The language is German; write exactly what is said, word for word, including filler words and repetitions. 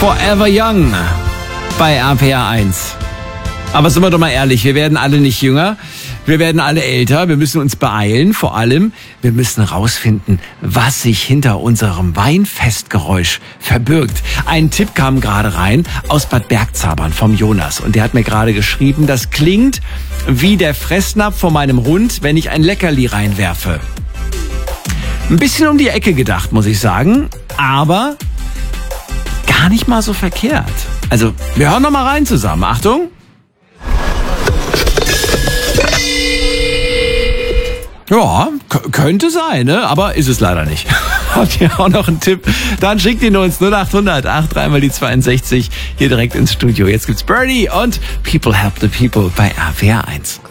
Forever Young bei R P R eins. Aber sind wir doch mal ehrlich, wir werden alle nicht jünger, wir werden alle älter, wir müssen uns beeilen, vor allem, wir müssen rausfinden, was sich hinter unserem Weinfestgeräusch verbirgt. Ein Tipp kam gerade rein aus Bad Bergzabern vom Jonas und der hat mir gerade geschrieben, das klingt wie der Fressnapf von meinem Hund, wenn ich ein Leckerli reinwerfe. Ein bisschen um die Ecke gedacht, muss ich sagen, aber gar nicht mal so verkehrt. Also, wir hören noch mal rein zusammen. Achtung! Ja, k- könnte sein, ne? Aber ist es leider nicht. Habt ihr auch noch einen Tipp? Dann schickt ihn uns null acht hundert, acht drei mal die zweiundsechzig hier direkt ins Studio. Jetzt gibt's Bernie und People Help the People bei R P R eins.